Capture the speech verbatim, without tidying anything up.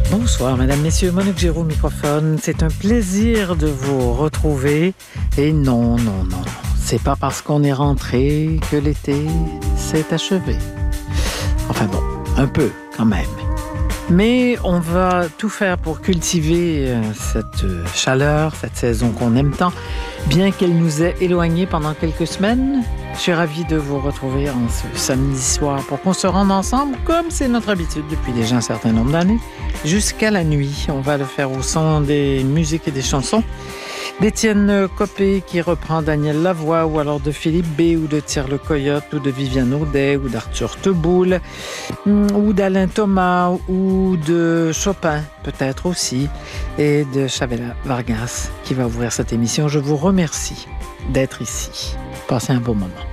Bonsoir, mesdames, messieurs, Monique Giroux au microphone. C'est un plaisir de vous retrouver. Et non, non, non, c'est pas parce qu'on est rentré que l'été s'est achevé. Enfin bon, un peu quand même. Mais on va tout faire pour cultiver cette chaleur, cette saison qu'on aime tant, bien qu'elle nous ait éloignés pendant quelques semaines. Je suis ravie de vous retrouver en ce samedi soir pour qu'on se rende ensemble, comme c'est notre habitude depuis déjà un certain nombre d'années, jusqu'à la nuit. On va le faire au son des musiques et des chansons d'Étienne Copé qui reprend Daniel Lavoie, ou alors de Philippe B, ou de Thierry Le Coyote, ou de Viviane Audet, ou d'Arthur Teboul, ou d'Alain Thomas, ou de Chopin, peut-être aussi, et de Chavela Vargas qui va ouvrir cette émission. Je vous remercie d'être ici. Passez un beau moment.